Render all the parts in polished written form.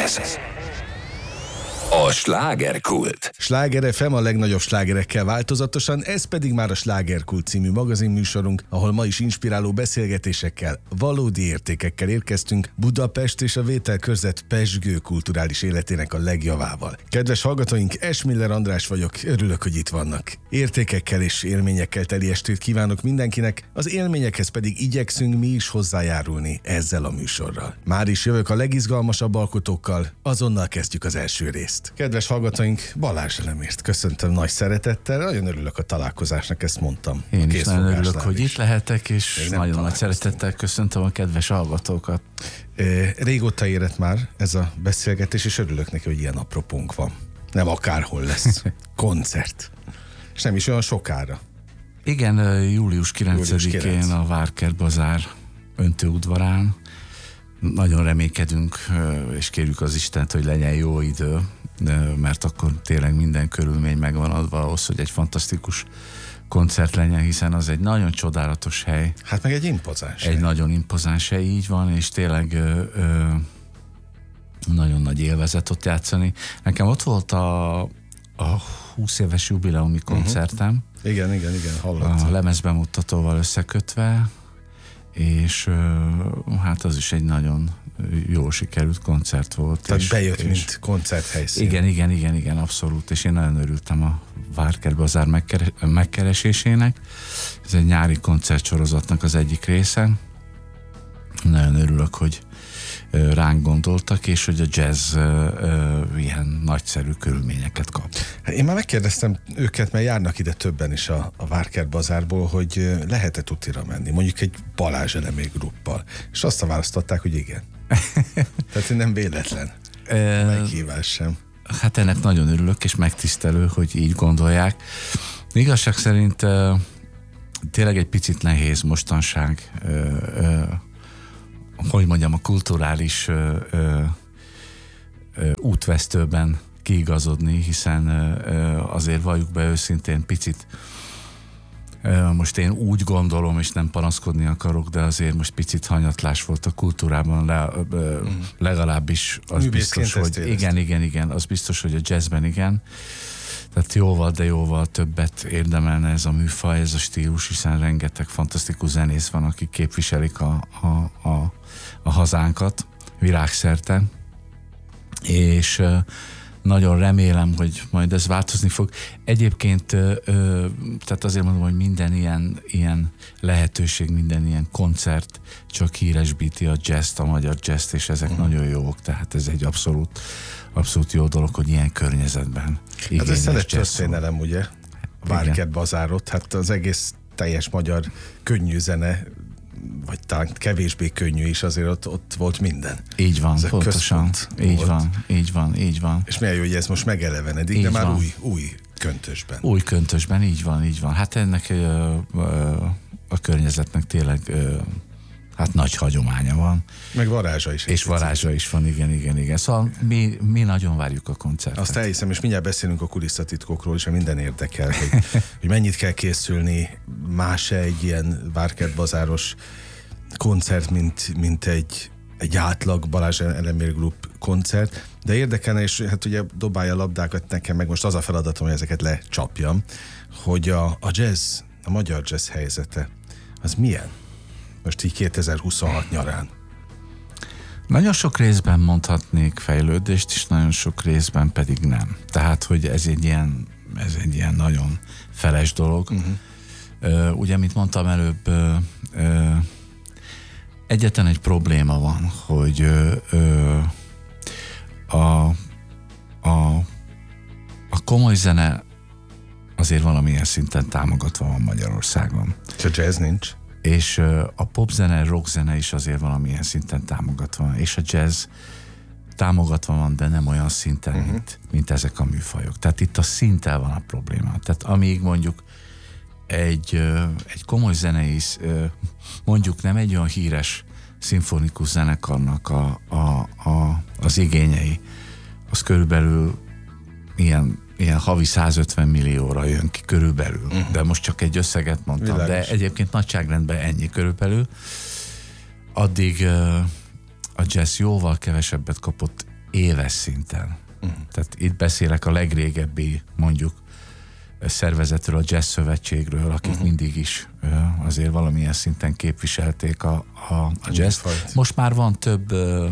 Ez a slágerkult. Sláger FM a legnagyobb slágerekkel változatosan, ez pedig már a Slágerkult című magazinműsorunk, ahol ma is inspiráló beszélgetésekkel, valódi értékekkel érkeztünk Budapest és a vételkörzet pezsgő kulturális életének a legjavával. Kedves hallgatóink, Esmiller András vagyok, örülök, hogy itt vannak. Értékekkel és élményekkel teli estét kívánok mindenkinek, az élményekhez pedig igyekszünk mi is hozzájárulni ezzel a műsorral. Már is jövök a legizgalmasabb alkotókkal, azonnal kezdjük az első részt. Kedves hallgatóink, Balázs Elemért köszöntöm nagy szeretettel, nagyon örülök a találkozásnak, ezt mondtam. Én is nagyon örülök, hogy itt lehetek, és nagyon nagy szeretettel köszöntöm a kedves hallgatókat. Régóta érett már ez a beszélgetés, és örülök neki, hogy ilyen apropónk van. Nem akárhol lesz. Koncert. És nem is olyan sokára. Igen, július 9-én a Várkert Bazár öntőudvarán. Nagyon reménykedünk, és kérjük az Istent, hogy legyen jó idő, mert akkor tényleg minden körülmény megvan adva ahhoz, hogy egy fantasztikus koncert legyen, hiszen az egy nagyon csodálatos hely. Hát meg egy impozáns hely. Egy nagyon impozáns hely, így van, és tényleg nagyon nagy élvezet ott játszani. Nekem ott volt a 20 éves jubileumi koncertem. Igen, hallottam. A lemezbemutatóval összekötve, és hát az is egy nagyon jól sikerült koncert volt. Tehát bejött, mint koncerthelyszín. Igen, abszolút, és én nagyon örültem a Várkert Bazár megkeresésének. Ez egy nyári koncertsorozatnak az egyik része. Nagyon örülök, hogy ránk gondoltak, és hogy a jazz ilyen nagyszerű körülményeket kap. Én már megkérdeztem őket, mert járnak ide többen is a Várkert Bazárból, hogy lehet-e tutira menni, mondjuk egy Balázs Elemér gruppal. És azt választották, hogy igen. Tehát nem véletlen meghívás sem. Hát ennek nagyon örülök, és megtisztelő, hogy így gondolják. Igazság szerint tényleg egy picit nehéz mostanság hogy mondjam, a kulturális útvesztőben kiigazodni, hiszen azért valljuk be őszintén picit, most én úgy gondolom, és nem panaszkodni akarok, de azért most picit hanyatlás volt a kultúrában, legalábbis az biztos, hogy igen, az biztos, hogy a jazzben igen. Tehát jóval többet érdemelne ez a műfaj, ez a stílus, hiszen rengeteg fantasztikus zenész van, akik képviselik a hazánkat világszerte, és nagyon remélem, hogy majd ez változni fog. Egyébként, tehát azért mondom, hogy minden ilyen lehetőség, minden ilyen koncert csak híresbíti a jazzt, a magyar jazzt, és ezek nagyon jók, tehát ez egy abszolút jó dolog, hogy ilyen környezetben. Hát ez szelet történelem, ugye? Várkert Bazárot, hát az egész teljes magyar könnyű zene, vagy talán kevésbé könnyű is, azért ott volt minden. Így van, pontosan. Így van. És milyen jó, hogy ez most megelevenedik, de már új köntösben. Új köntösben, így van. Hát ennek a környezetnek tényleg hát nagy hagyománya van. Meg varázsa is. És varázsa is van, igen. Szóval mi nagyon várjuk a koncertet. Azt elhiszem, és mindjárt beszélünk a kulisszatitkokról is, mert minden érdekel, hogy mennyit kell készülni, más-e egy ilyen Várkert Bazáros koncert, mint egy átlag Balázs Elemér Group koncert, de érdekelne, és hát ugye dobálja a labdákat nekem, meg most az a feladatom, hogy ezeket lecsapjam, hogy a jazz, a magyar jazz helyzete, az milyen? Most így 2026 nyarán. Nagyon sok részben mondhatnék fejlődést, és nagyon sok részben pedig nem. Tehát, hogy ez egy ilyen nagyon feles dolog. Ugye, mint mondtam előbb, egyetlen egy probléma van, hogy a komoly zene azért valamilyen szinten támogatva van Magyarországon. És a jazz nincs? És a popzene, rockzene is azért valamilyen szinten támogatva van, és a jazz támogatva van, de nem olyan szinten, mint ezek a műfajok. Tehát itt a szinttel van a probléma. Tehát amíg mondjuk egy komoly zenész, mondjuk nem egy olyan híres szimfonikus zenekarnak az igényei, az körülbelül ilyen havi 150 millióra jön ki körülbelül. De most csak egy összeget mondtam. Világos. De egyébként nagyságrendben ennyi körülbelül. Addig a jazz jóval kevesebbet kapott éves szinten. Tehát itt beszélek a legrégebbi, mondjuk, szervezetről, a Jazz Szövetségről, akik mindig is azért valamilyen szinten képviselték a jazz. Most már van több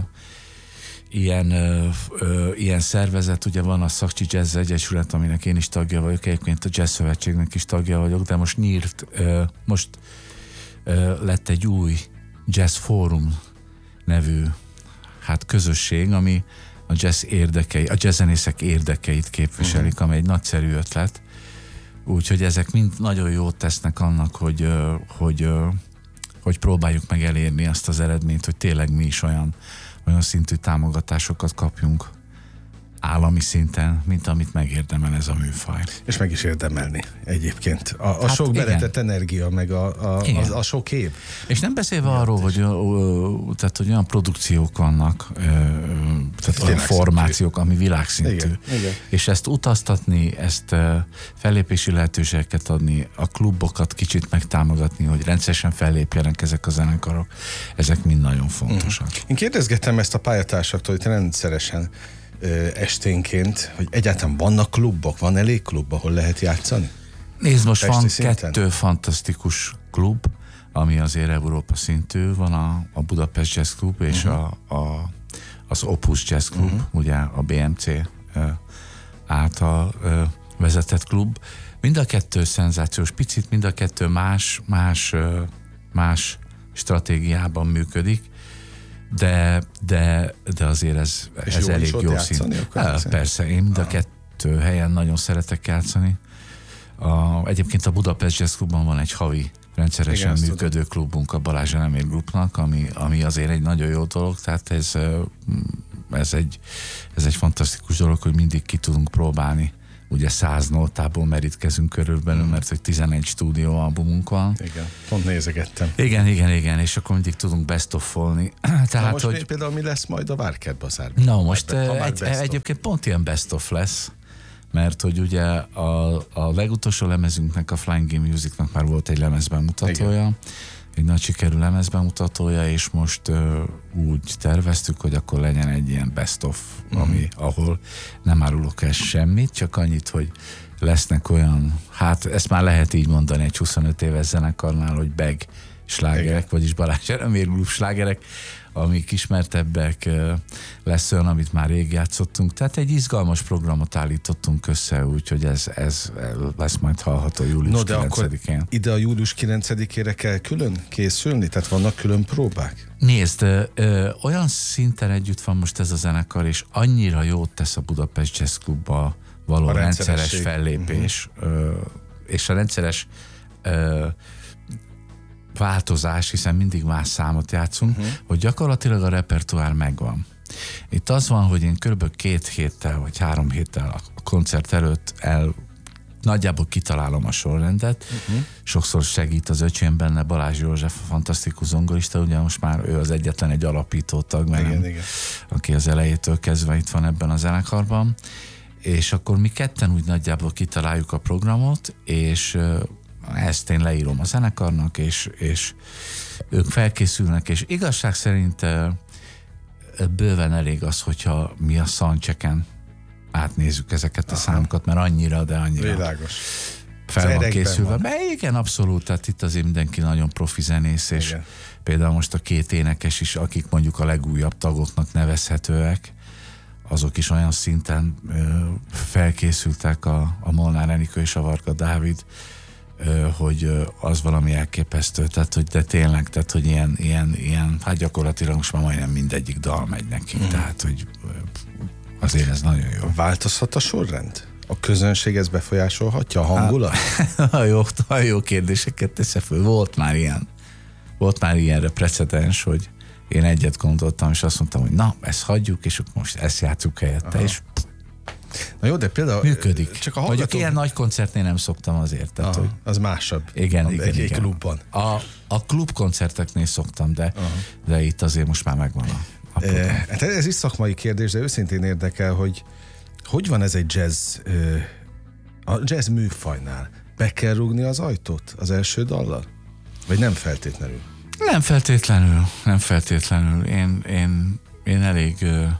ilyen szervezet, ugye van a Szakcsi Jazz Egyesület, aminek én is tagja vagyok, egyébként a Jazz Szövetségnek is tagja vagyok, de most most lett egy új Jazz Fórum nevű közösség, ami a a jazzzenészek érdekeit képviselik, amely egy nagyszerű ötlet. Úgyhogy ezek mind nagyon jót tesznek annak, hogy próbáljuk meg elérni azt az eredményt, hogy tényleg mi is olyan szintű támogatásokat kapjunk állami szinten, mint amit megérdemel ez a műfaj. És meg is érdemelni egyébként. A sok beletett energia, meg a sok év. És nem beszélve arról, hogy olyan produkciók vannak, tehát olyan formációk, ami világszintű. Igen. És ezt utaztatni, ezt fellépési lehetőségeket adni, a klubokat kicsit megtámogatni, hogy rendszeresen fellépjenek ezek a zenekarok, ezek mind nagyon fontosak. Én kérdezgettem ezt a pályatársaktól, hogy rendszeresen esténként, hogy egyáltalán vannak klubok, van elég klub, ahol lehet játszani? Nézd, most van kettő fantasztikus klub, ami azért Európa szintű, van a Budapest Jazz Club és az Opus Jazz Club, ugye a BMC által vezetett klub. Mind a kettő szenzációs, picit mind a kettő más stratégiában működik, de azért ez elég jó szint. Persze, én mind a kettő helyen nagyon szeretek játszani. Egyébként a Budapest Jazz Clubban van egy havi rendszeresen működő klubunk, a Balázs Elemér Groupnak, ami azért egy nagyon jó dolog, tehát ez egy fantasztikus dolog, hogy mindig ki tudunk próbálni. Ugye 100 nótából merítkezünk körülbelül, mert hogy 11 stúdióalbumunk van. Igen, pont nézegettem. Igen, és akkor mindig tudunk best-of-olni. Tehát, most például mi lesz majd a Várkert Bazárban? Na most egyébként pont ilyen best-of lesz, mert hogy ugye a legutolsó lemezünknek, a Flying Game Musicnak már volt egy lemezbemutatója, egy nagy sikerű lemezbemutatója, és most úgy terveztük, hogy akkor legyen egy ilyen best-of, ahol nem árulok el semmit, csak annyit, hogy lesznek olyan, ezt már lehet így mondani egy 25 éves zenekarnál, hogy bag slágerek, vagyis Balázs Elemér Group slágerek, amik ismertebbek, lesz olyan, amit már rég játszottunk. Tehát egy izgalmas programot állítottunk össze, úgyhogy ez lesz majd hallható július 9-én. Ide a július 9-ére kell külön készülni? Tehát vannak külön próbák? Nézd, olyan szinten együtt van most ez a zenekar, és annyira jót tesz a Budapest Jazz Clubba való rendszeres fellépés, és a rendszeres változás, hiszen mindig más számot játszunk, hogy gyakorlatilag a repertoár megvan. Itt az van, hogy én kb. 2 héttel vagy 3 héttel a koncert előtt nagyjából kitalálom a sorrendet. Sokszor segít az öcsém benne, Balázs József, a fantasztikus zongorista, ugye most már ő az egyetlen egy alapító tag, aki az elejétől kezdve itt van ebben a zenekarban. És akkor mi ketten úgy nagyjából kitaláljuk a programot, és ezt én leírom a zenekarnak, és ők felkészülnek, és igazság szerint bőven elég az, hogyha mi a soundchecken átnézzük ezeket a számokat, mert annyira világos. Fel van készülve. Igen, abszolút, tehát itt azért mindenki nagyon profi zenész, és például most a 2 énekes is, akik mondjuk a legújabb tagoknak nevezhetőek, azok is olyan szinten felkészültek, a Molnár Enikő és a Varga Dávid, hogy az valami elképesztő, tehát hogy de tényleg, tehát hogy ilyen, hát gyakorlatilag most már majdnem mindegyik dal megy nekik, tehát hogy azért ez nagyon jó. Változhat a sorrend? A közönség ezt befolyásolhatja, a hangulat? Jó kérdéseket tesz föl. Volt már ilyenre precedens, hogy én egyet gondoltam, és azt mondtam, hogy na, ezt hagyjuk, és most ezt játsszuk helyette, és na jó, de például működik. Csak mondjuk ilyen nagy koncertnél nem szoktam azért. Tehát, hogy az másabb. Igen. Egy klubban. A klubkoncerteknél szoktam, de itt azért most már megvan a program. Hát ez is szakmai kérdés, de őszintén érdekel, hogy van ez egy a jazz műfajnál? Be kell rúgni az ajtót az első dallal? Vagy nem feltétlenül? Nem feltétlenül. Én elég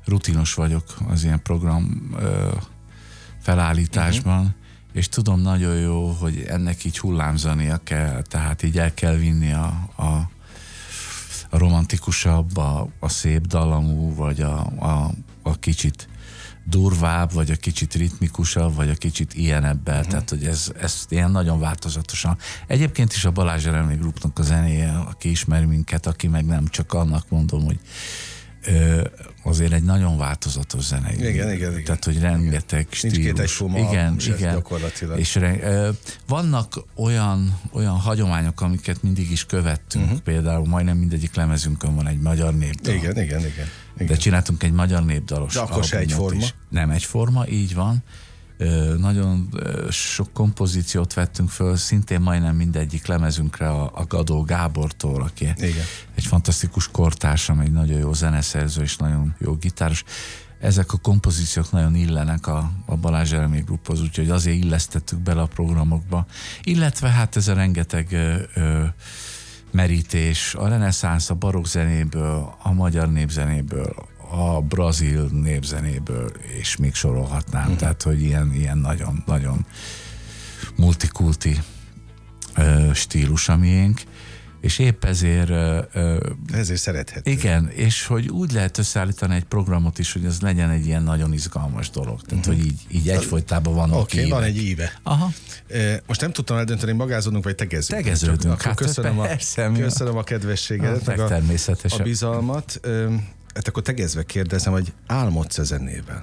rutinos vagyok az ilyen program felállításban, és tudom nagyon jó, hogy ennek így hullámzania kell, tehát így el kell vinni a romantikusabb, a szép dallamú, vagy a kicsit durvább, vagy a kicsit ritmikusabb, vagy a kicsit ilyenebbel, tehát hogy ez ilyen nagyon változatosan. Egyébként is a Balázs Eremli Groupnak a zenéje, aki ismer minket, aki meg nem, csak annak mondom, hogy azért egy nagyon változatos zene. Igen. Tehát, hogy rengeteg stílus. Nincs két egyforma, igen. Gyakorlatilag. És vannak olyan hagyományok, amiket mindig is követtünk. Például majdnem mindegyik lemezünkön van egy magyar népdal. Igen. De csináltunk egy magyar népdalos. De akkor se egyforma. Nem egyforma, így van. Nagyon sok kompozíciót vettünk föl, szintén majdnem mindegyik lemezünkre a Gadó Gábortól, aki egy fantasztikus kortársam, egy nagyon jó zeneszerző és nagyon jó gitáros. Ezek a kompozíciók nagyon illenek a Balázs Eremli Grouphoz, úgyhogy azért illesztettük bele a programokba. Illetve hát ez a rengeteg merítés, a reneszánsz, a barokk zenéből, a magyar népzenéből, a brazil népzenéből, és még sorolhatnám. Tehát, hogy ilyen nagyon multikulti stílus a miénk, és épp ezért szerethető. Igen, és hogy úgy lehet összeállítani egy programot is, hogy ez legyen egy ilyen nagyon izgalmas dolog. Tehát, hogy így egyfolytában vannak évek. Van egy íve. Aha. Most nem tudtam eldönteni, magázódunk vagy tegeződünk. Tegeződünk. Hát köszönöm a kedvességedet, meg a bizalmat. Hát akkor tegezve kérdezem, hogy álmodsz a zenével?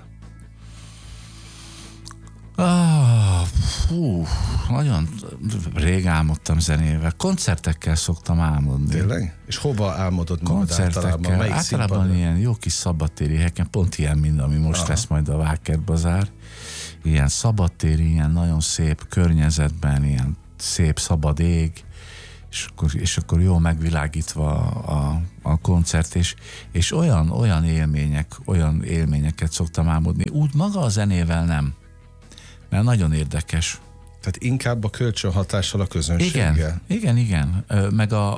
Nagyon rég álmodtam zenével. Koncertekkel szoktam álmodni. Tényleg? És hova álmodod magad általában? Melyik általában színpadon? Ilyen jó kis szabadtéri helyeken, pont ilyen, mint ami most lesz majd a Vákert Bazár. Ilyen szabadtéri, ilyen nagyon szép környezetben, ilyen szép szabad ég, és akkor jól megvilágítva a koncert, és olyan élményeket szoktam álmodni. Úgy maga a zenével nem, mert nagyon érdekes. Tehát inkább a kölcsönhatással a közönséggel. Igen. Meg a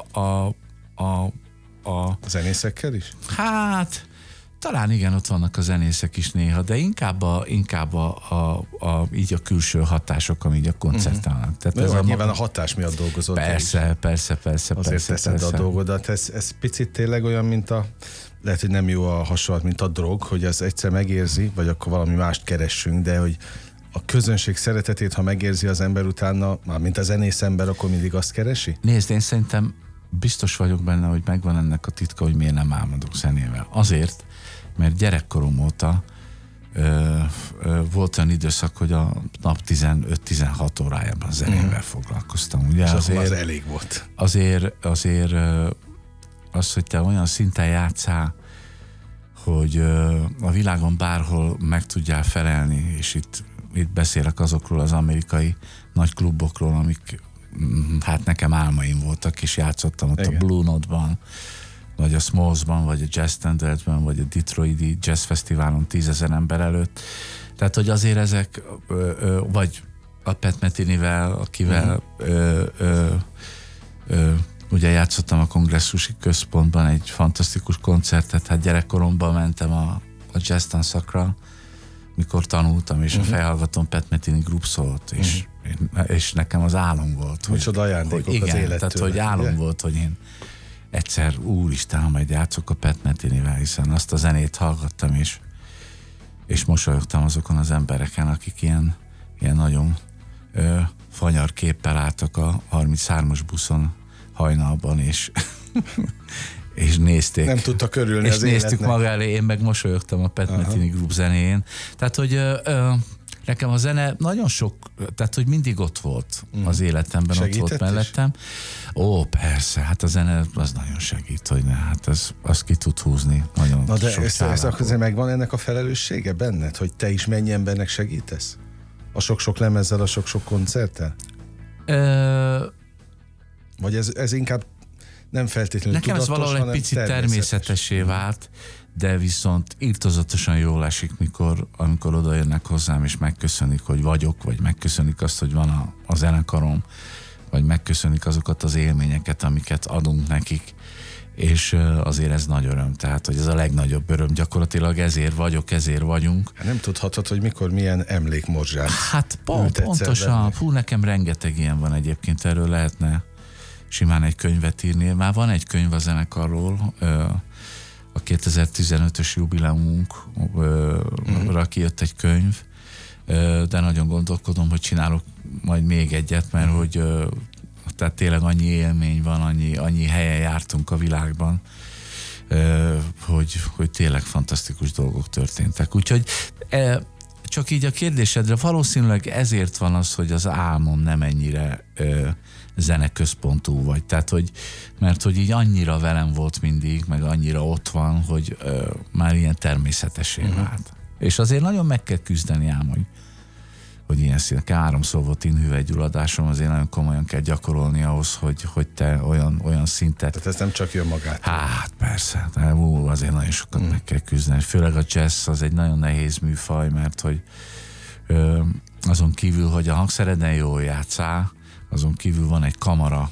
zenészekkel is? Hát, talán igen, ott vannak a zenészek is néha, de inkább így a külső hatások, ami így a koncertálnak. Tehát ez nyilván a hatás miatt dolgozol. Persze. Azért teszed a dolgodat. Ez picit tényleg olyan, mint lehet, hogy nem jó a hasonlat, mint a drog, hogy az egyszer megérzi, vagy akkor valami mást keressünk, de hogy a közönség szeretetét, ha megérzi az ember utána, már mint a zenész ember, akkor mindig azt keresi? Nézd, én szerintem biztos vagyok benne, hogy megvan ennek a titka, hogy miért nem álmodok zenével. Azért, mert gyerekkorom óta volt olyan időszak, hogy a nap 15-16 órájában zenével foglalkoztam. Ugye és azért az elég volt. Azért az, hogy te olyan szinten játszál, hogy a világon bárhol meg tudjál felelni, és itt beszélek azokról az amerikai nagy klubokról, amik hát nekem álmaim voltak, és játszottam ott a Blue Note-ban, vagy a Smalls-ban, vagy a Jazz Standardben, vagy a Detroiti Jazz Fesztiválon 10 000 ember előtt. Tehát, hogy azért ezek, vagy a Pat Metinivel, akivel ugye játszottam a kongresszusi központban egy fantasztikus koncertet, hát gyerekkoromban mentem a jazz tanszakra, mikor tanultam, és a fejhallgatón Pat Metheny Group szólt, és nekem az álom volt. Micsoda ajándékok az élettől. Tehát, hogy álom volt, hogy én egyszer, úristen, majd játszok a Pat Methenyvel, hiszen azt a zenét hallgattam, és mosolyogtam azokon az embereken, akik ilyen nagyon fanyar képpel álltak a 33-as buszon hajnalban, és nézték. Nem tudtak örülni és az néztük életnek. maga elé, én meg mosolyogtam a Pat Metheny Group zenéjén. Tehát, hogy nekem a zene nagyon sok, tehát, hogy mindig ott volt az életemben, segített ott volt mellettem. Ó, persze, hát a zene az nagyon segít, hogy ne, hát az ki tud húzni nagyon na de sok ez akkor megvan ennek a felelőssége benned, hogy te is mennyi embernek segítesz? A sok-sok lemezzel, a sok-sok koncerttel? Vagy ez inkább nem feltétlenül nekem tudatos, ez valahol egy picit természetessé vált, de viszont irtozatosan jól esik, amikor oda jönnek hozzám, és megköszönik, hogy vagyok, vagy megköszönik azt, hogy van a zenekarom, vagy megköszönik azokat az élményeket, amiket adunk nekik, és azért ez nagy öröm, tehát hogy ez a legnagyobb öröm, gyakorlatilag ezért vagyok, ezért vagyunk. Nem tudhatod, hogy mikor milyen emlékmorzsát. Hát pontosan, nekem rengeteg ilyen van egyébként, erről lehetne simán egy könyvet írni. Már van egy könyv a zenekarról, a 2015-ös jubileumunkra kijött egy könyv, de nagyon gondolkodom, hogy csinálok majd még egyet, mert hogy tehát tényleg annyi élmény van, annyi helyen jártunk a világban, hogy tényleg fantasztikus dolgok történtek. Úgyhogy csak így a kérdésedre, valószínűleg ezért van az, hogy az álmom nem ennyire zeneközpontú vagy. Tehát, mert hogy így annyira velem volt mindig, meg annyira ott van, hogy már ilyen természetessé vált. És azért nagyon meg kell küzdeni ám, hogy ilyen színek. 3-szor volt inhüvelygyulladásom, azért nagyon komolyan kell gyakorolni ahhoz, hogy te olyan szintet... Tehát ez nem csak jön magától. Hát persze, de azért nagyon sokat meg kell küzdeni. Főleg a jazz az egy nagyon nehéz műfaj, mert hogy azon kívül, hogy a hangszereden jól játszál, azon kívül van egy kamara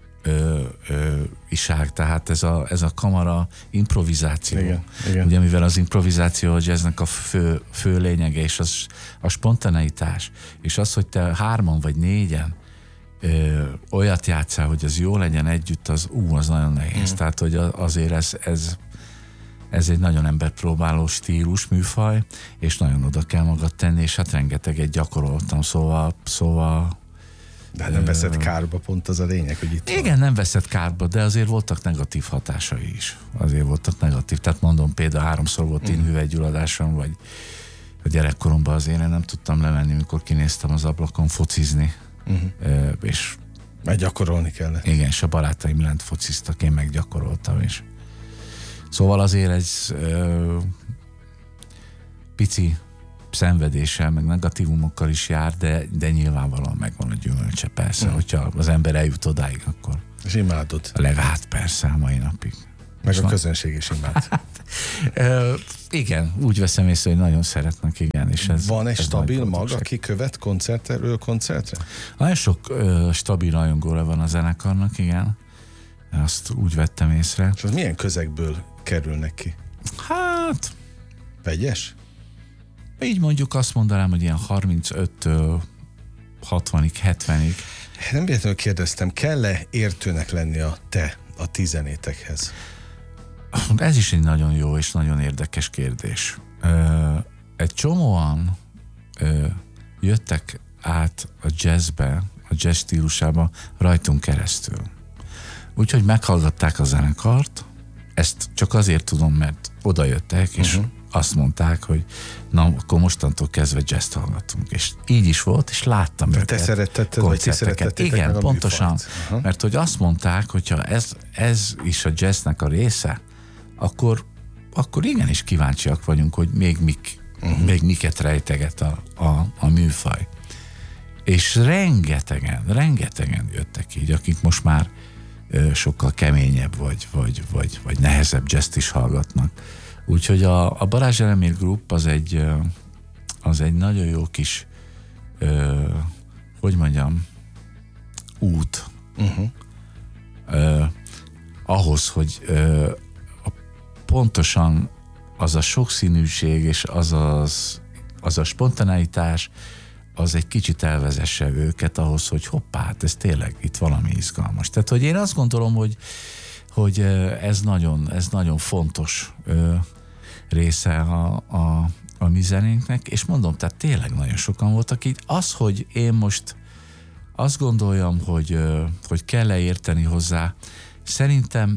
iság, tehát ez a kamara improvizáció. Igen. Ugye mivel az improvizáció a jazznek a fő lényege, és a spontaneitás, és az, hogy te 3 vagy 4 olyat játszál, hogy az jó legyen együtt, az nagyon nehéz. Tehát, hogy azért ez egy nagyon emberpróbáló stílus, műfaj, és nagyon oda kell magad tenni, és hát rengeteget gyakoroltam, szóval de nem veszed kárba, pont az a lényeg, hogy itt igen, nem veszed kárba, de azért voltak negatív hatásai is. Azért voltak negatív. Tehát mondom, például 3-szor volt inhüvelygyulladásom, vagy a gyerekkoromban azért én nem tudtam lemenni, mikor kinéztem az ablakon focizni. És meg gyakorolni kellett. Igen, és a barátaim lent fociztak, én meggyakoroltam is. Szóval azért egy pici szenvedéssel, meg negatívumokkal is jár, de nyilvánvalóan megvan a gyümölcse, persze, hogyha az ember eljut odáig, akkor... És imádod. Hát persze, a mai napig. Meg a közönség is imád. Igen, úgy veszem észre, hogy nagyon szeretnek, igen. És van egy stabil mag, aki követ koncertről koncertre? Nagyon sok stabil rajongóra van a zenekarnak, igen. Azt úgy vettem észre. És az milyen közegből kerülnek ki? Hát... Vegyes? Így mondjuk azt mondanám, hogy ilyen 35-től 60-ig, 70-ig. Nem véletlenül kérdeztem, kell-e értőnek lenni a ti zenétekhez? Ez is egy nagyon jó és nagyon érdekes kérdés. Egy csomóan jöttek át a jazzbe, a jazz stílusába rajtunk keresztül. Úgyhogy meghallgatták a zenekart, ezt csak azért tudom, mert oda jöttek, és azt mondták, hogy na, akkor mostantól kezdve jazzt hallgatunk. És így is volt, és láttam őket. Te szeretted, vagy ti szerettettétek igen, meg a pontosan. Mert hogy azt mondták, hogyha ez is a jazznek a része, akkor igenis kíváncsiak vagyunk, hogy még miket rejteget a műfaj. És rengetegen jöttek így, akik most már sokkal keményebb vagy nehezebb jazzt is hallgatnak. Úgyhogy a Balázs Elemér Group az egy nagyon jó kis hogy mondjam, út ahhoz, hogy pontosan az a sokszínűség és az a spontaneitás az egy kicsit elvezesse őket ahhoz, hogy hoppá, hát ez tényleg itt valami izgalmas. Tehát, hogy én azt gondolom, hogy ez nagyon fontos része a mi zenénknek, és mondom, tehát tényleg nagyon sokan voltak így. Az, hogy én most azt gondoljam, hogy kell-e érteni hozzá, szerintem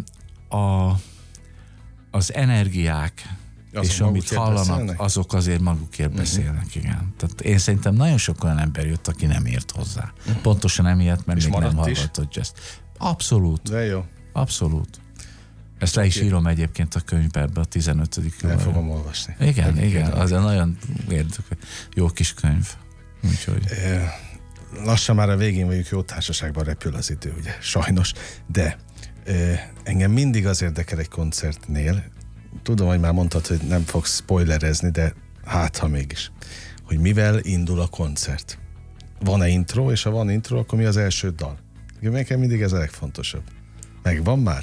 az energiák, és amit hallanak, beszélnek? Azok azért magukért beszélnek, igen. Tehát én szerintem nagyon sok olyan ember jött, aki nem ért hozzá. Pontosan emiatt, mert és még nem hallgatott ezt. Abszolút. De jó. Abszolút. Ezt le is írom egyébként a könyvbe, ebbe a 15. Nem fogom olvasni. Igen, az egy nagyon érdekes, jó kis könyv. Úgyhogy... Lassan már a végén vagyunk, jó társaságban repül az idő, ugye, sajnos, de engem mindig az érdekel egy koncertnél, tudom, hogy már mondtad, hogy nem fogsz spoilerezni, de hát ha mégis, hogy mivel indul a koncert. Van-e intro, és ha van intro, akkor mi az első dal? Nekem mindig ez a legfontosabb. Megvan már?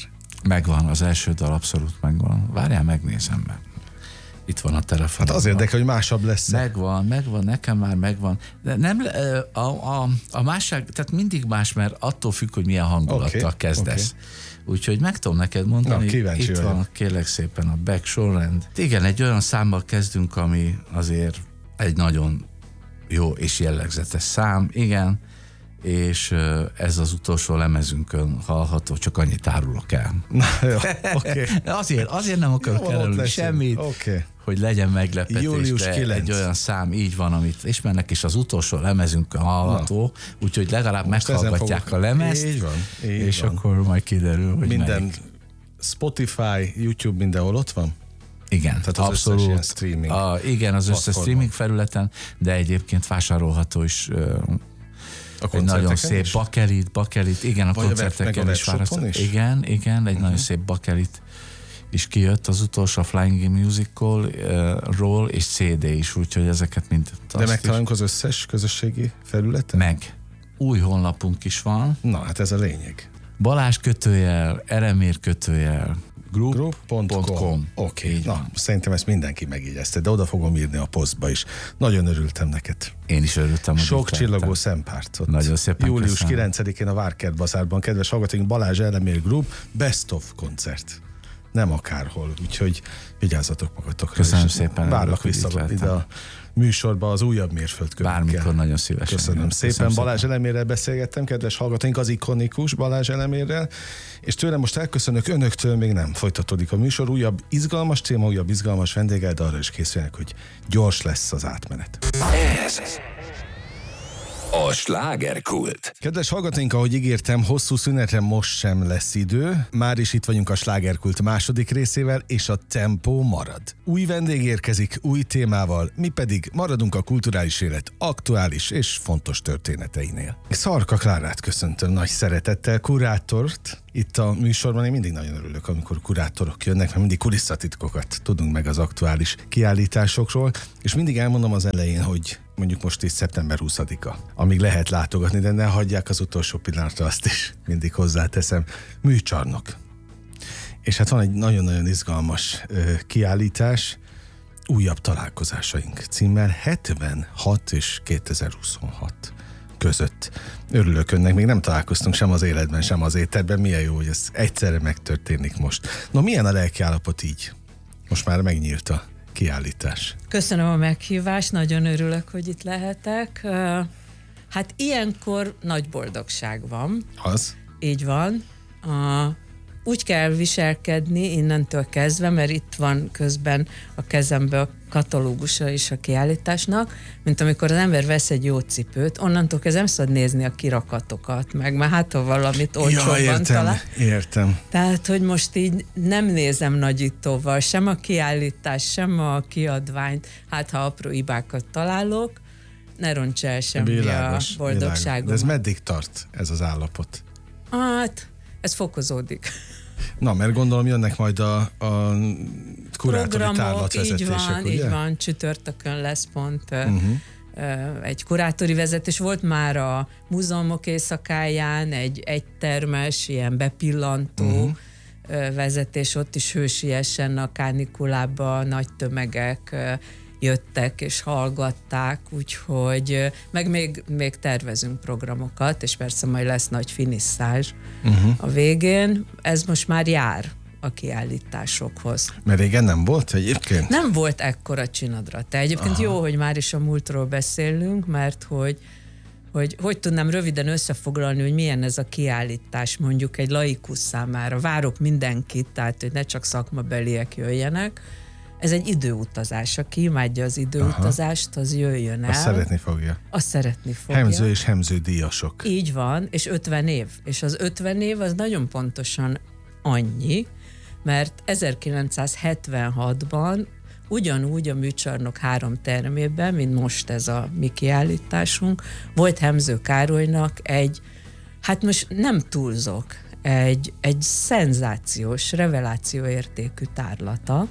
Megvan, az első dal abszolút megvan. Várjál, megnézem meg. Itt van a telefon. Hát az érdekel, hogy másabb lesz. Megvan, nekem már megvan. De nem, a másság, tehát mindig más, mert attól függ, hogy milyen hangulattal kezdesz. Úgyhogy meg tudom neked mondani, itt van, kérlek szépen a back sorrend. Igen, egy olyan számmal kezdünk, ami azért egy nagyon jó és jellegzetes szám, igen, és ez az utolsó lemezünkön hallható, csak annyit árulok el. Na, jó, okay. Azért nem akarok elölni semmit, hogy legyen meglepetés, Július de 9. egy olyan szám így van, amit ismernek, és az utolsó lemezünkön hallható, úgyhogy legalább most meghallgatják a lemezt, így van, és van. Akkor majd kiderül, hogy minden melyik. Spotify, YouTube, mindenhol ott van? Igen, tehát az abszolút. Streaming igen, az összes streaming felületen, de egyébként vásárolható is. Egy nagyon szép bakelit, igen, a koncerteken is választott. Igen, egy nagyon szép bakelit is kijött az utolsó, a Flying Musical-ról, és CD is, úgyhogy ezeket mind. De megtalálunk az összes közösségi felületen? Meg. Új honlapunk is van. Na, hát ez a lényeg. Balázs _ Eremér _ group.com. Oké, na, szerintem ezt mindenki megjegyezte, de oda fogom írni a posztba is. Nagyon örültem neked. Én is örültem. Sok csillogó szempárcot. Nagyon szépen Július köszönöm. 9-én a Várkert Bazárban, kedves hallgatóink, Balázs Eremér Group Best of koncert. Nem akárhol, úgyhogy vigyázzatok magatokra. Köszönöm szépen. Várlak vissza ide a műsorba az újabb mérföldkövekkel. Bármikor nagyon szívesen. Köszönöm szépen. Balázs Elemérrel beszélgettem, kedves hallgatóink, az ikonikus Balázs Elemérrel, és tőlem most elköszönök, önöktől még nem. Folytatódik a műsor, újabb izgalmas téma, újabb izgalmas vendéggel, de arra is készülnek, hogy gyors lesz az átmenet. Ez a slágerkult. Kedves hallgatóink, ahogy ígértem, hosszú szünetre most sem lesz idő. Már is itt vagyunk a slágerkult második részével, és a tempó marad. Új vendég érkezik, új témával, mi pedig maradunk a kulturális élet aktuális és fontos történeteinél. Szarka Klárát köszöntöm nagy szeretettel, kurátort. Itt a műsorban én mindig nagyon örülök, amikor kurátorok jönnek, mert mindig kulisszatitkokat tudunk meg az aktuális kiállításokról, és mindig elmondom az elején, hogy mondjuk most is szeptember 20-a, amíg lehet látogatni, de ne hagyják az utolsó pillanatra, azt is mindig hozzáteszem, műcsarnok. És hát van egy nagyon-nagyon izgalmas kiállítás, újabb találkozásaink címmel 76 és 2026 között. Örülök önnek, még nem találkoztunk sem az életben, sem az éterben, milyen jó, hogy ez egyszerre megtörténik most. No, milyen a lelkiállapot így? Most már megnyílt a kiállítás. Köszönöm a meghívást, nagyon örülök, hogy itt lehetek. Hát ilyenkor nagy boldogság van. Az? Így van. Úgy kell viselkedni innentől kezdve, mert itt van közben a kezembe a katalógusa is a kiállításnak, mint amikor az ember vesz egy jó cipőt, onnantól kezdve nem szabad nézni a kirakatokat, meg már hát ha valamit olcsóbban talál. Értem. Tehát, hogy most így nem nézem nagyítóval, sem a kiállítás, sem a kiadványt, hát ha apró hibákat találok, ne ronts el semmi a boldogságomat. De ez meddig tart, ez az állapot? Hát, ez fokozódik. Na, mert gondolom jönnek majd a kurátori tárlatvezetések, ugye? Így van, csütörtökön lesz pont egy kurátori vezetés. Volt már a múzeumok éjszakáján egy egytermes, ilyen bepillantó vezetés, ott is hősiesen a kánikulában nagy tömegek jöttek és hallgatták, úgyhogy meg még tervezünk programokat, és persze majd lesz nagy finisszázs a végén. Ez most már jár a kiállításokhoz. Mert régen nem volt egyébként? Nem volt ekkora csinadrata. Egyébként jó, hogy már is a múltról beszélünk, mert hogy tudnám röviden összefoglalni, hogy milyen ez a kiállítás mondjuk egy laikus számára. Várok mindenkit, tehát hogy ne csak szakmabeliek jöjjenek. Ez egy időutazás. Aki imádja az időutazást, az jöjjön el. Azt szeretni fogja. Azt szeretni fogja. Hemző és hemző díjasok. Így van, és 50 év. És az 50 év az nagyon pontosan annyi, mert 1976-ban ugyanúgy a műcsarnok 3 termében, mint most ez a mi kiállításunk, volt Hemző Károlynak hát most nem túlzok, egy szenzációs, revelációértékű tárlata,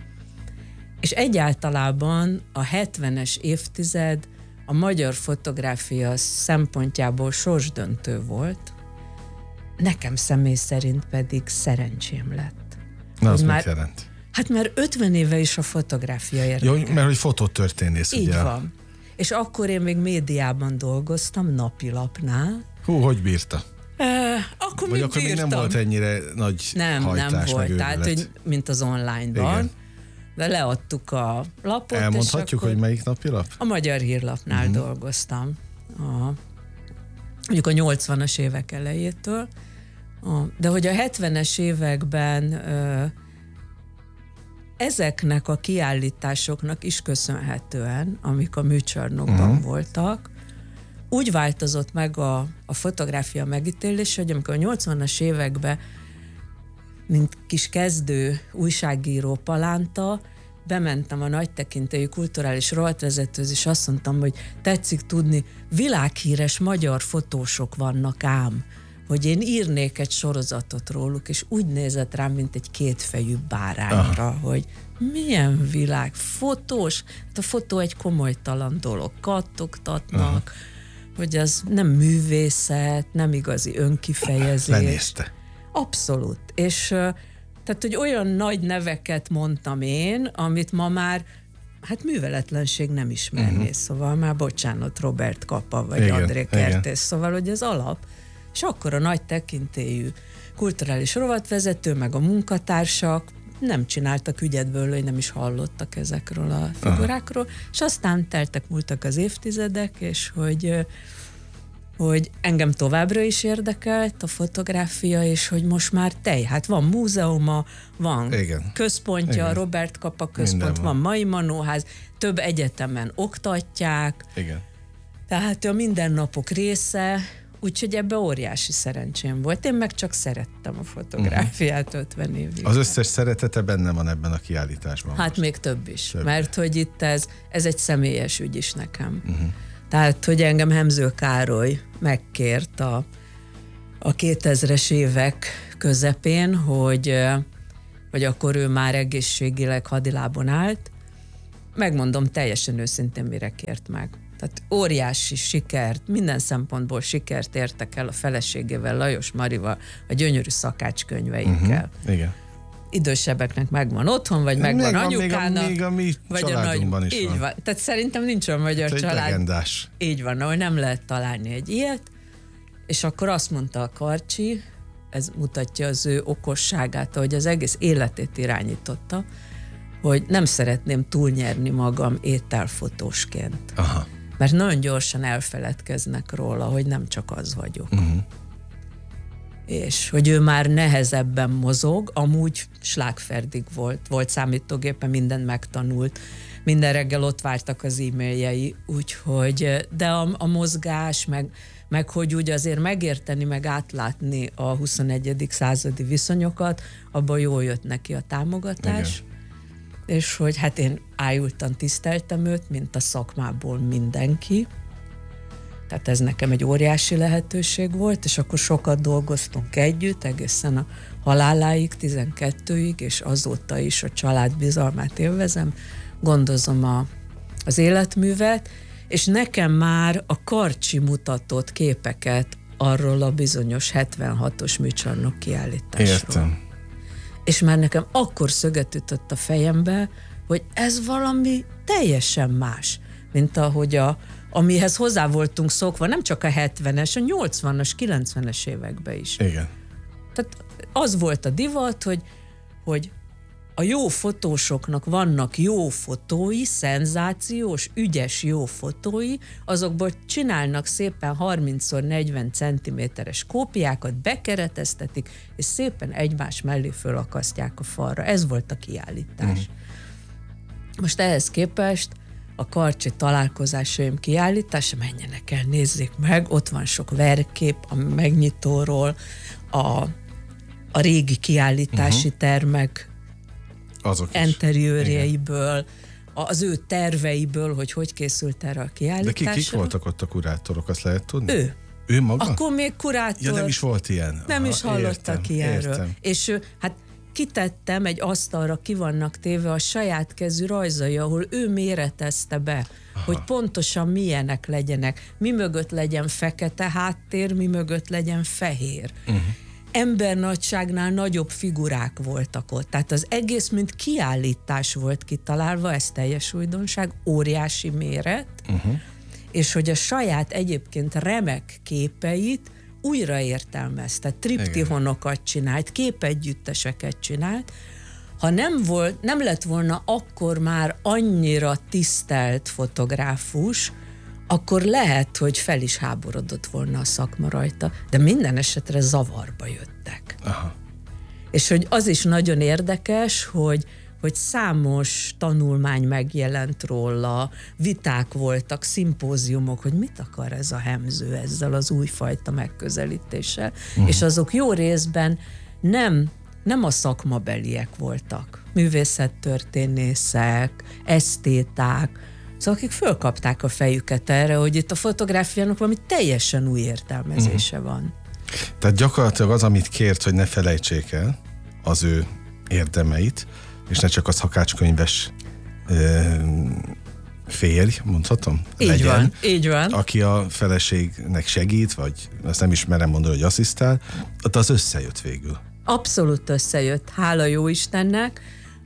és egyáltalában a 70-es évtized a magyar fotográfia szempontjából sorsdöntő volt, nekem személy szerint pedig szerencsém lett. Na, az már, mit jelent? Hát már 50 éve is a fotográfia érdekel. Jó, mert hogy fotótörténész, Így ugye? van. És akkor én még médiában dolgoztam, napilapnál. Hú, hogy bírta? Akkor Vagy akkor még nem volt ennyire nagy hajtás, nem meg volt, őrület. tehát, hogy mint az online-ban. Igen. De leadtuk a lapot. Elmondhatjuk, és akkor hogy melyik napilap? a Magyar Hírlapnál dolgoztam. Mondjuk a 80-as évek elejétől. De hogy a 70-es években ezeknek a kiállításoknak is köszönhetően, amik a műcsarnokban voltak, úgy változott meg a fotográfia megítélése, hogy amikor a 80-as években, mint kis kezdő újságíró palánta, bementem a nagy tekintélyű kulturális rovatvezetőhöz, és azt mondtam, hogy tetszik tudni, világhíres magyar fotósok vannak ám, hogy én írnék egy sorozatot róluk, és úgy nézett rám, mint egy kétfejű bárányra, hogy milyen világ, fotós, hát a fotó egy komolytalan dolog, kattogtatnak, hogy az nem művészet, nem igazi önkifejezés. Lenézte. Abszolút. És tehát, hogy olyan nagy neveket mondtam én, amit ma már hát műveletlenség nem ismerné, szóval már bocsánat, Robert Capa vagy André Kertész, szóval, hogy ez alap. És akkor a nagy tekintélyű kulturális rovatvezető, meg a munkatársak nem csináltak ügyet belőle, hogy nem is hallottak ezekről a figurákról, és aztán múltak az évtizedek, és hogy engem továbbra is érdekelt a fotográfia, és hogy most már hát van múzeuma, van központja, Robert Capa központ, van Mai Manóház, több egyetemen oktatják, tehát a mindennapok része, úgyhogy ebben óriási szerencsém volt. Én meg csak szerettem a fotográfiát 50 évig. Az összes szeretete benne van ebben a kiállításban. Hát most. Még több is, mert hogy itt ez egy személyes ügy is nekem. Tehát, hogy engem Hemző Károly megkért a 2000-es évek közepén, hogy akkor ő már egészségileg hadilábon állt. Megmondom teljesen őszintén, mire kért meg. Tehát óriási sikert, minden szempontból sikert értek el a feleségével, Lajos Marival, a gyönyörű szakácskönyveikkel. Igen. Idősebbeknek megvan otthon, vagy megvan anyukának. Még a mi vagy családunkban is így van. Tehát szerintem nincs olyan magyar család. Legendás. Így van, ahol nem lehet találni egy ilyet. És akkor azt mondta a Karcsi, ez mutatja az ő okosságát, ahogy az egész életét irányította, hogy nem szeretném túlnyerni magam ételfotósként. Aha. Mert nagyon gyorsan elfeledkeznek róla, hogy nem csak az vagyok. És hogy ő már nehezebben mozog, amúgy Slágferdig volt számítógépen, mindent megtanult, minden reggel ott vártak az e-mailjei, úgyhogy, de a mozgás, meg hogy úgy azért megérteni, meg átlátni a 21. századi viszonyokat, abban jól jött neki a támogatás. Igen. És hogy hát én ájultan tiszteltem őt, mint a szakmából mindenki. Tehát ez nekem egy óriási lehetőség volt, és akkor sokat dolgoztunk együtt, egészen a haláláig, 12-ig, és azóta is a család bizalmát élvezem, gondozom az életművet, és nekem már a Karcsi mutatott képeket arról a bizonyos 76-os műcsarnok kiállításról. Értem. És már nekem akkor szöget ütött a fejembe, hogy ez valami teljesen más, mint ahogy amihez hozzá voltunk szokva, nem csak a 70-es, a 80-as, 90-es években is. Igen. Tehát az volt a divat, hogy a jó fotósoknak vannak jó fotói, szenzációs, ügyes jó fotói, azokból csinálnak szépen 30x40 cm-es kópiákat, bekereteztetik, és szépen egymás mellé fölakasztják a falra. Ez volt a kiállítás. Most ehhez képest a Karcsi találkozásaim kiállítása, menjenek el, nézzék meg, ott van sok verkép a megnyitóról, a régi kiállítási termek enteriőrjeiből, az ő terveiből, hogy készült erre a kiállításra. De kik voltak ott a kurátorok, azt lehet tudni? Ő maga? Akkor még kurátor. Ja, nem is volt ilyen. Nem is hallottak ilyenről. És hát kitettem egy asztalra, ki vannak téve a saját kezű rajzai, ahol ő méretezte be, hogy pontosan milyenek legyenek, mi mögött legyen fekete háttér, mi mögött legyen fehér. embernagyságnál nagyobb figurák voltak ott. Tehát az egész, mint kiállítás volt kitalálva, ez teljes újdonság, óriási méret, és hogy a saját egyébként remek képeit újra értelmezte, triptihonokat csinált, képegyütteseket csinált. Ha nem lett volna akkor már annyira tisztelt fotográfus, akkor lehet, hogy fel is háborodott volna a szakma rajta, de minden esetre zavarba jöttek. Aha. És hogy az is nagyon érdekes, hogy számos tanulmány megjelent róla, viták voltak, szimpóziumok, hogy mit akar ez a hemző ezzel az újfajta megközelítéssel, és azok jó részben nem a szakmabeliek voltak, művészettörténészek, esztéták, szóval akik fölkapták a fejüket erre, hogy itt a fotográfiának valami teljesen új értelmezése van. Tehát gyakorlatilag az, amit kért, hogy ne felejtsék el az ő érdemeit, és ne csak a szakácskönyves férj, mondhatom? Így van. Aki a feleségnek segít, vagy azt nem is merem mondani, hogy asszisztál, az összejött végül. Abszolút összejött, hála jó Istennek.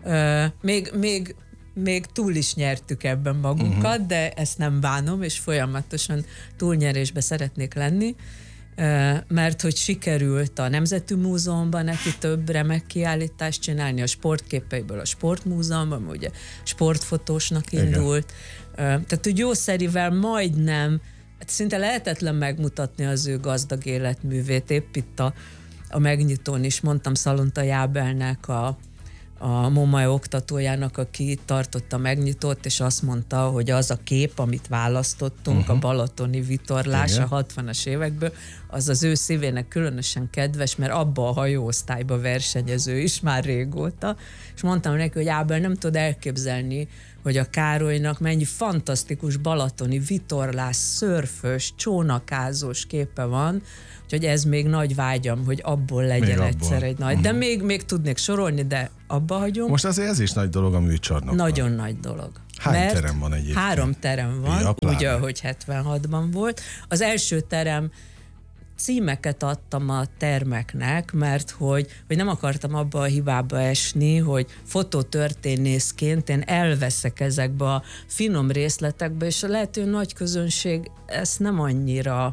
Még túl is nyertük ebben magunkat, de ezt nem bánom, és folyamatosan túlnyerésbe szeretnék lenni, mert hogy sikerült a Nemzeti Múzeumban neki több remek kiállítást csinálni, a sportképeiből a Sportmúzeumban, ugye sportfotósnak indult. Tehát, hogy jószerivel majdnem, szinte lehetetlen megmutatni az ő gazdag életművét. Épp itt a megnyitón is mondtam Szalonta Jábelnek, a MoMA oktatójának, aki tartotta megnyitót, és azt mondta, hogy az a kép, amit választottunk, a balatoni vitorlás a 60-as évekből, az ő szívének különösen kedves, mert abba a hajóosztályba versenyező is már régóta. És mondtam neki, hogy Ábel, nem tud elképzelni, hogy a Károlynak mennyi fantasztikus balatoni vitorlás, szörfös, csónakázós képe van, úgyhogy ez még nagy vágyam, hogy abból legyen egyszer egy nagy. De még tudnék sorolni, de abba hagyom. Most azért ez is nagy dolog a műcsarnokban. Nagyon nagy dolog. Hány terem van egyébként? 3 terem van, úgy, ahogy 76-ban volt. Az első terem, címeket adtam a termeknek, mert hogy nem akartam abba a hibába esni, hogy fotótörténészként én elveszek ezekbe a finom részletekbe, és a lehető nagy közönség ezt nem annyira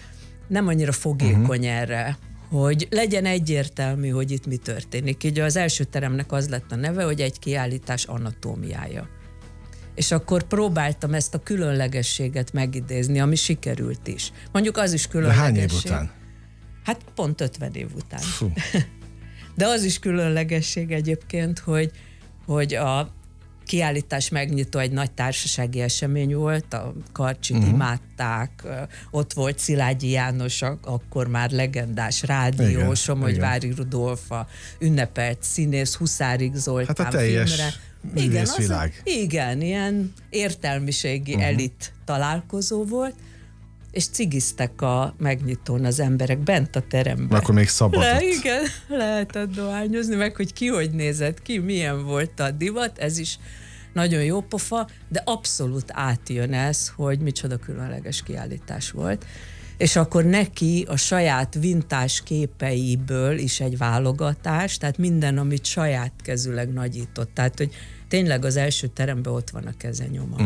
fogékony erre, hogy legyen egyértelmű, hogy itt mi történik. Így az első teremnek az lett a neve, hogy egy kiállítás anatómiája. És akkor próbáltam ezt a különlegességet megidézni, ami sikerült is. Mondjuk az is különlegesség. De hány év után? Hát pont 50 év után. Fú. De az is különlegesség egyébként, hogy a kiállítás megnyitó egy nagy társasági esemény volt, a Karcsit imádták, ott volt Szilágyi János, akkor már legendás rádiós, Somogyvári Rudolfa, ünnepelt színész, Huszárik Zoltán hát a teljes filmre. művészvilág. Igen, ilyen értelmiségi elit találkozó volt, és cigiztek a megnyitón az emberek bent a teremben. Akkor még szabadott. Igen, lehetett dohányozni, meg hogy ki hogy nézett ki, milyen volt a divat, ez is nagyon jó pofa, de abszolút átjön ez, hogy micsoda különleges kiállítás volt. És akkor neki a saját vintás képeiből is egy válogatás, tehát minden, amit saját kezüleg nagyított. Tehát, hogy tényleg az első teremben ott van a kezenyoma.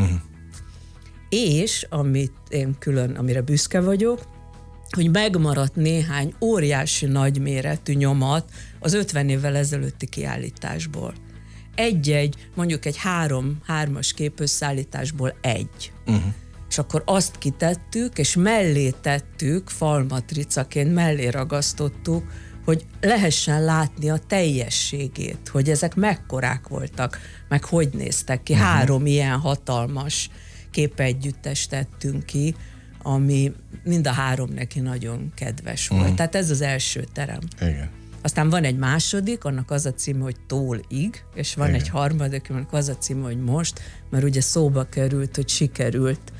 És amit én amire büszke vagyok, hogy megmaradt néhány óriási nagyméretű nyomat az 50 évvel ezelőtti kiállításból. Mondjuk egy 3-as kép összeállításból egy. És akkor azt kitettük, és mellé tettük, falmatricaként mellé ragasztottuk, hogy lehessen látni a teljességét, hogy ezek mekkorák voltak, meg hogy néztek ki. 3 ilyen hatalmas képegyüttest tettünk ki, ami mind a 3 neki nagyon kedves volt. Tehát ez az első terem. Igen. Aztán van egy második, annak az a címe, hogy Tólig, és van egy harmadik, annak az a címe, hogy Most, mert ugye szóba került, hogy sikerült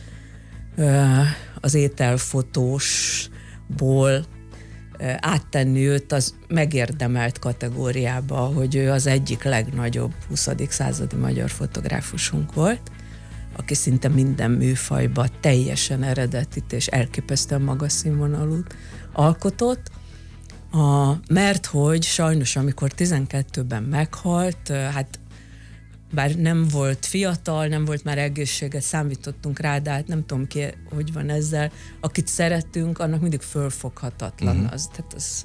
az ételfotósból áttenni őt az megérdemelt kategóriába, hogy ő az egyik legnagyobb 20. századi magyar fotográfusunk volt, aki szinte minden műfajba teljesen eredetit és elképesztően magas színvonalút alkotott, Mert hogy sajnos, amikor 12-ben meghalt, hát bár nem volt fiatal, nem volt már egészséges, számítottunk rá, de hát nem tudom ki, hogy van ezzel. Akit szeretünk, annak mindig fölfoghatatlan az. Tehát az.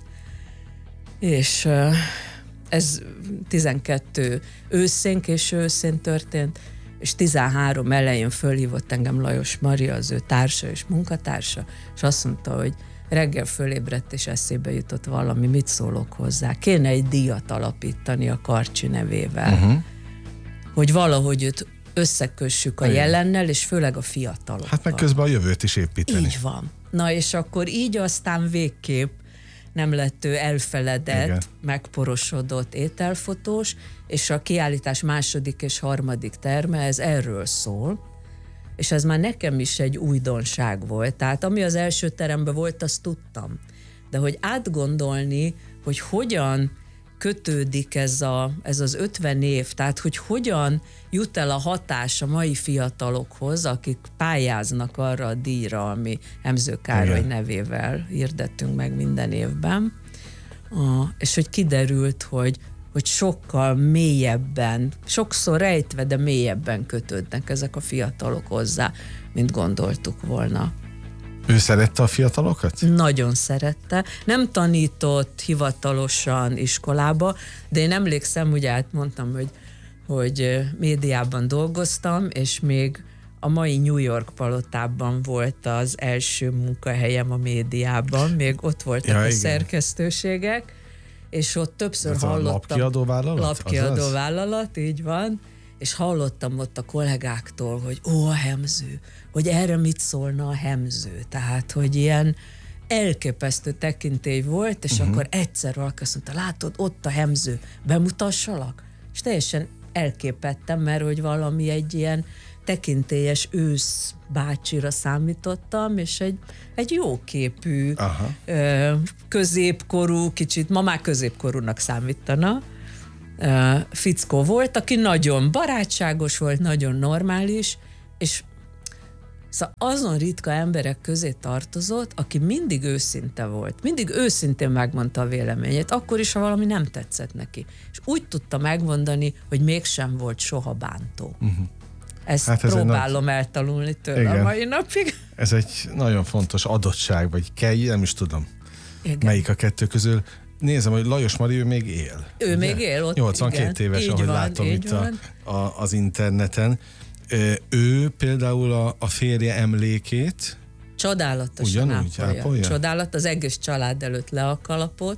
És ez 12 őszén, késő őszén történt, és 13 elején fölhívott engem Lajos Mari, az ő társa és munkatársa, és azt mondta, hogy reggel fölébredt, és eszébe jutott valami, mit szólok hozzá. Kéne egy díjat alapítani a Karcsi nevével. Hogy valahogy őt összekössük a jelennel, és főleg a fiatalokkal. Hát meg közben a jövőt is építeni. Így van. Na és akkor így aztán végképp nem lett ő elfeledett, igen, megporosodott ételfotós, és a kiállítás második és harmadik terme, ez erről szól, és ez már nekem is egy újdonság volt. Tehát ami az első teremben volt, azt tudtam. De hogy átgondolni, hogy hogyan kötődik ez az 50 év, tehát hogy hogyan jut el a hatás a mai fiatalokhoz, akik pályáznak arra a díjra, ami Hemző Károly nevével hirdettünk meg minden évben, és hogy kiderült, hogy sokkal mélyebben, sokszor rejtve, de mélyebben kötődnek ezek a fiatalok hozzá, mint gondoltuk volna. Ő szerette a fiatalokat? Nagyon szerette. Nem tanított hivatalosan iskolába, de én emlékszem, ugye átmondtam, hogy médiában dolgoztam, és még a mai New York palotában volt az első munkahelyem a médiában, még ott voltak a szerkesztőségek, és ott többször hallottam... Lapkiadóvállalat? Lapkiadóvállalat, így van. És hallottam ott a kollégáktól, hogy a Hemző, hogy erre mit szólna a Hemző. Tehát, hogy ilyen elképesztő tekintély volt, és akkor egyszer valaki azt mondta, látod, ott a Hemző, bemutassalak? És teljesen elképettem, mert hogy valami egy ilyen tekintélyes ősz bácsira számítottam, és egy jóképű, középkorú, kicsit, ma már középkorúnak számítana, fickó volt, aki nagyon barátságos volt, nagyon normális, és szóval azon ritka emberek közé tartozott, aki mindig őszinte volt, mindig őszintén megmondta a véleményét, akkor is, ha valami nem tetszett neki. És úgy tudta megmondani, hogy mégsem volt soha bántó. Ezt hát próbálom eltanulni tőle a mai napig. Ez egy nagyon fontos adottság, vagy kell, nem is tudom, melyik a kettő közül. Nézem, hogy Lajos Mari, ő még él. Ő még él ott. 82 éves, így ahogy van, látom itt az interneten. Ő például a férje emlékét csodálatosan ápolja. Csodálat, az egész család előtt le a kalapot.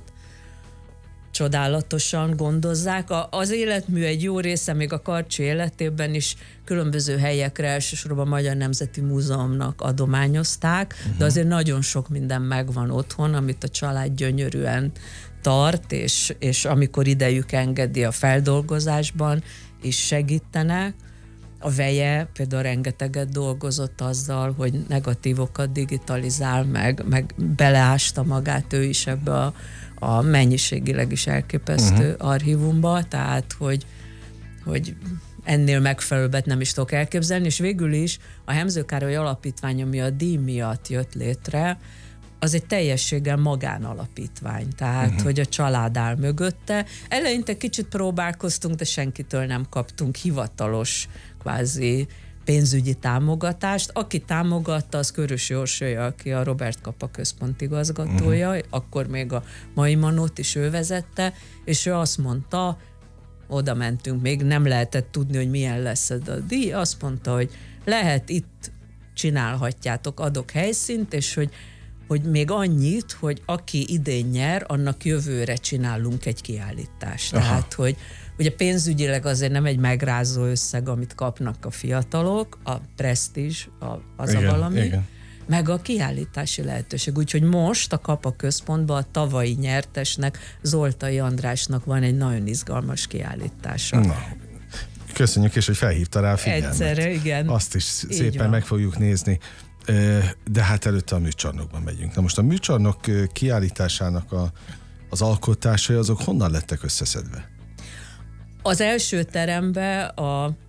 Csodálatosan gondozzák. Az életmű egy jó része még a Karcsi életében is különböző helyekre, elsősorban a Magyar Nemzeti Múzeumnak adományozták, de azért nagyon sok minden megvan otthon, amit a család gyönyörűen tart, és amikor idejük engedi a feldolgozásban is segítenek. A veje például rengeteget dolgozott azzal, hogy negatívokat digitalizál, meg beleásta magát ő is ebbe a mennyiségileg is elképesztő archívumba, tehát hogy ennél megfelelőbbet nem is tudok elképzelni, és végül is a Hemző Károly Alapítvány, ami a díj miatt jött létre, az egy teljességgel magánalapítvány, tehát hogy a család áll mögötte. Eleinte kicsit próbálkoztunk, de senkitől nem kaptunk hivatalos kvázi pénzügyi támogatást. Aki támogatta, az Körösi Orsolya, aki a Robert Capa Központ igazgatója, akkor még a Mai Manót is ő vezette, és ő azt mondta, oda mentünk, még nem lehetett tudni, hogy milyen lesz ez a díj, azt mondta, hogy lehet itt csinálhatjátok, adok helyszínt, és hogy még annyit, hogy aki idén nyer, annak jövőre csinálunk egy kiállítást. Tehát, hogy ugye pénzügyileg azért nem egy megrázó összeg, amit kapnak a fiatalok, a presztízs, az igen, a valami, igen, meg a kiállítási lehetőség. Úgyhogy most a Capa Központban a tavalyi nyertesnek, Zoltai Andrásnak van egy nagyon izgalmas kiállítása. Na, köszönjük, és hogy felhívta rá a figyelmet. Egyszerre, igen. Azt is szépen meg fogjuk nézni. De hát előtte a műcsarnokban megyünk. Na most a műcsarnok kiállításának az alkotásai, azok honnan lettek összeszedve? Az első teremben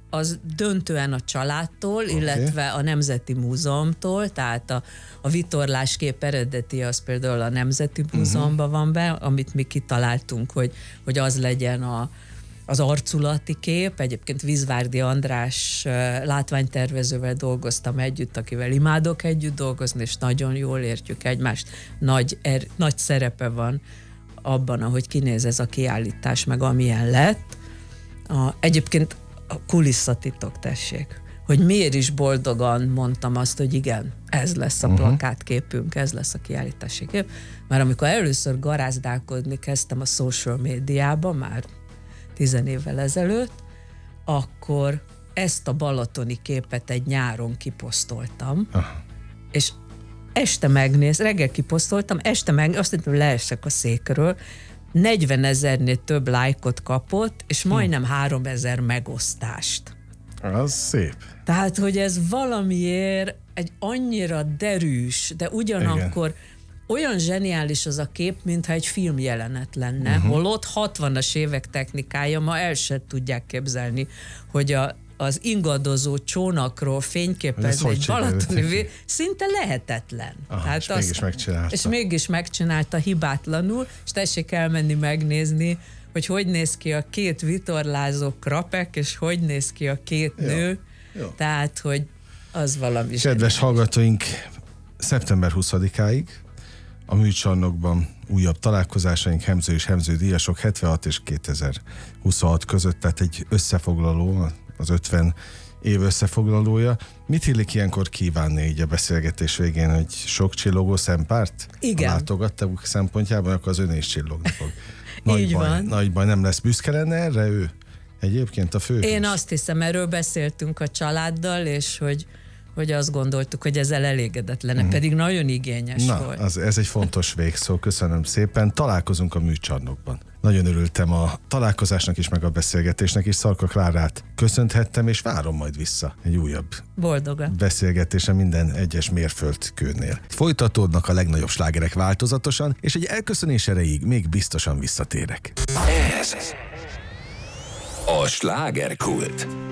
az döntően a családtól, illetve a Nemzeti Múzeumtól, tehát a vitorláskép eredeti az például a Nemzeti Múzeumban van be, amit mi kitaláltunk, hogy az legyen az arculati kép. Egyébként Vizvárdi András látványtervezővel dolgoztam együtt, akivel imádok együtt dolgozni, és nagyon jól értjük egymást. Nagy szerepe van abban, ahogy kinéz ez a kiállítás, meg amilyen lett. Egyébként a kulisszatitok, tessék, hogy miért is boldogan mondtam azt, hogy igen, ez lesz a plakátképünk, ez lesz a kiállítási kép. Mert amikor először garázdálkodni kezdtem a social médiában, már 10 évvel ezelőtt, akkor ezt a balatoni képet egy nyáron kiposztoltam, és reggel kiposztoltam, azt hittem, leesek a székről, 40 000-nél több lájkot kapott, és majdnem 3000 megosztást. Az szép. Tehát, hogy ez valamiért egy annyira derűs, de ugyanakkor olyan zseniális az a kép, mintha egy filmjelenet lenne, holott 60-as évek technikája, ma el sem tudják képzelni, hogy az ingadozó csónakról fényképezni egy balatoni szinte lehetetlen. És mégis megcsinálta hibátlanul, és tessék elmenni megnézni, hogy néz ki a két vitorlázó krapek, és hogy néz ki a két nő. Jó. Tehát, hogy az valami. Kedves hallgatóink, szeptember 20-áig a műcsarnokban újabb találkozásaink, Hemző és Hemző díjasok 76 és 2026 között, tehát egy összefoglaló, az 50 év összefoglalója. Mit illik ilyenkor kívánni így a beszélgetés végén, hogy sok csillogó szempárt? Igen. A látogatók szempontjában, akkor az ön is csillogni fog. Nagy baj, nem lesz büszke lenne erre ő? Egyébként a fő. Én azt hiszem, erről beszéltünk a családdal, és hogy azt gondoltuk, hogy ezzel elégedett lenne, pedig nagyon igényes volt. Ez egy fontos végszó, köszönöm szépen. Találkozunk a műcsarnokban. Nagyon örültem a találkozásnak is, meg a beszélgetésnek is. Szarka Klárát köszönthettem, és várom majd vissza egy újabb boldogan beszélgetésen minden egyes mérföldkőnél. Folytatódnak a legnagyobb slágerek változatosan, és egy elköszönés erejéig még biztosan visszatérek. Ez a slágerkult.